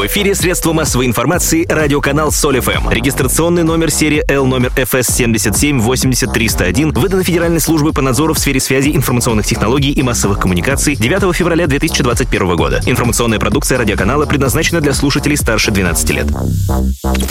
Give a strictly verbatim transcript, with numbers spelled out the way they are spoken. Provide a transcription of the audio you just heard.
В эфире средства массовой информации радиоканал Соль эф эм. Регистрационный номер серии Л номер эф эс семь семь восемь ноль триста один выдан Федеральной службой по надзору в сфере связи, информационных технологий и массовых коммуникаций девятого февраля две тысячи двадцать первого года. Информационная продукция радиоканала предназначена для слушателей старше двенадцати лет.